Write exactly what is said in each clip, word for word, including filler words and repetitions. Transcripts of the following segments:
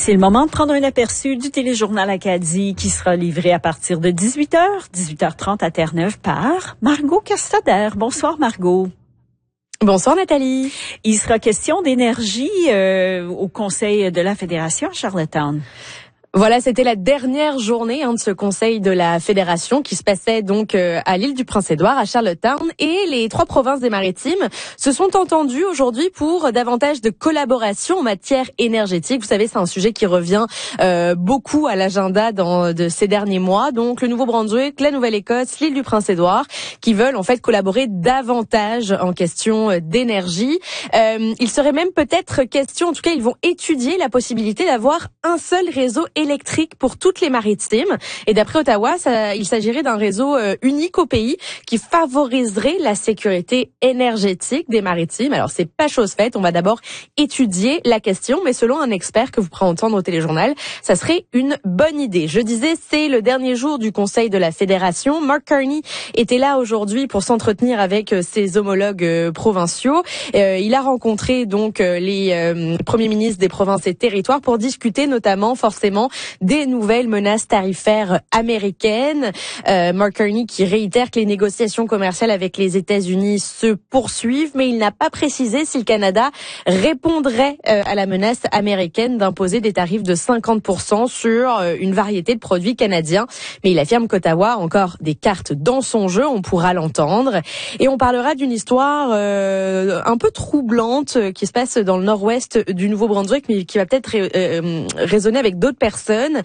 C'est le moment de prendre un aperçu du téléjournal Acadie qui sera livré à partir de dix-huit heures, dix-huit heures trente à Terre-Neuve par Margot Castader. Bonsoir Margot. Bonsoir Nathalie. Il sera question d'énergie euh, au Conseil de la Fédération à Charlottetown. Voilà, c'était la dernière journée hein, de ce conseil de la Fédération qui se passait donc euh, à l'île du Prince-Édouard, à Charlottetown, et les trois provinces des Maritimes se sont entendues aujourd'hui pour davantage de collaboration en matière énergétique. Vous savez, c'est un sujet qui revient euh, beaucoup à l'agenda dans de ces derniers mois. Donc le Nouveau-Brunswick, la Nouvelle-Écosse, l'île du Prince-Édouard, qui veulent en fait collaborer davantage en question d'énergie. Euh, il serait même peut-être question, en tout cas, ils vont étudier la possibilité d'avoir un seul réseau électrique pour toutes les maritimes. Et d'après Ottawa, ça, il s'agirait d'un réseau euh, unique au pays qui favoriserait la sécurité énergétique des maritimes. Alors, c'est pas chose faite. On va d'abord étudier la question, mais selon un expert que vous pourrez entendre au téléjournal, ça serait une bonne idée. Je disais, c'est le dernier jour du Conseil de la Fédération. Mark Carney était là aujourd'hui pour s'entretenir avec ses homologues euh, provinciaux. Euh, il a rencontré donc euh, les euh, premiers ministres des provinces et territoires pour discuter notamment forcément des nouvelles menaces tarifaires américaines. Euh, Mark Carney qui réitère que les négociations commerciales avec les États-Unis se poursuivent, mais il n'a pas précisé si le Canada répondrait euh, à la menace américaine d'imposer des tarifs de cinquante pour cent sur euh, une variété de produits canadiens. Mais il affirme qu'Ottawa a encore des cartes dans son jeu, on pourra l'entendre. Et on parlera d'une histoire euh, un peu troublante euh, qui se passe dans le nord-ouest du Nouveau-Brunswick, mais qui va peut-être ré- euh, résonner avec d'autres personnes.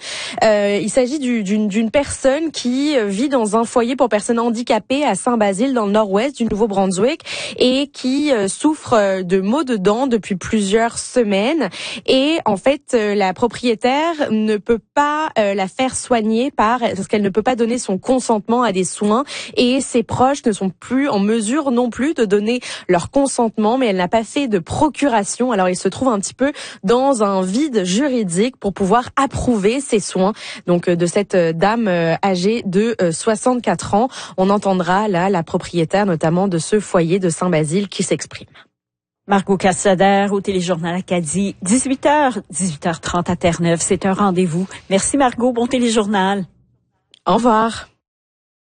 Euh, il s'agit du, d'une, d'une personne qui vit dans un foyer pour personnes handicapées à Saint-Basile dans le nord-ouest du Nouveau-Brunswick et qui euh, souffre de maux de dents depuis plusieurs semaines. Et en fait, euh, la propriétaire ne peut pas euh, la faire soigner par, parce qu'elle ne peut pas donner son consentement à des soins et ses proches ne sont plus en mesure non plus de donner leur consentement, mais elle n'a pas fait de procuration. Alors il se trouve un petit peu dans un vide juridique pour pouvoir approuver ces soins donc de cette dame âgée de soixante-quatre ans. On entendra là la propriétaire notamment de ce foyer de Saint-Basile qui s'exprime. Margot Castader au téléjournal Acadie, dix-huit heures, dix-huit heures trente à Terre-Neuve. C'est un rendez-vous. Merci Margot, bon téléjournal. Au revoir.